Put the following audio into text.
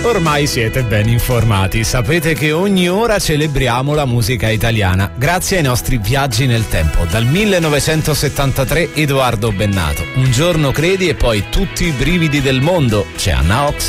Ormai siete ben informati, sapete che ogni ora celebriamo la musica italiana grazie ai nostri viaggi nel tempo. Dal 1973 Edoardo Bennato, Un giorno credi e poi Tutti i brividi del mondo, c'è Anna Ox